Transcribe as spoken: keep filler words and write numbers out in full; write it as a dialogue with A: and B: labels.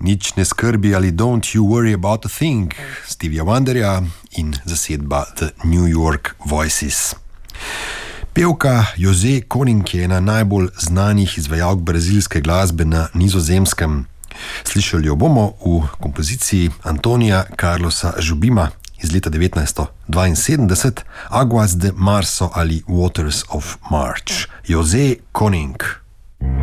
A: Nič ne skrbi ali Don't You Worry About a Thing, Stevija Wonderja in zasedba The New York Voices. Pevka José Koning je ena najbolj znanih izvajalk brazilske glasbe na Nizozemskem. Slišali jo bomo v kompoziciji Antonija Carlosa Jobima iz leta devetnajststo dvainsedemdeset, Aguas de Marzo ali Waters of March. José Koning.